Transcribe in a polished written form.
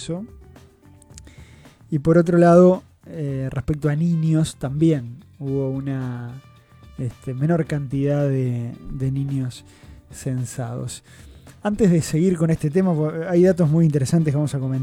censo. Y por otro lado, respecto a niños, también hubo una menor cantidad de niños censados. Antes de seguir con este tema, hay datos muy interesantes que vamos a comentar.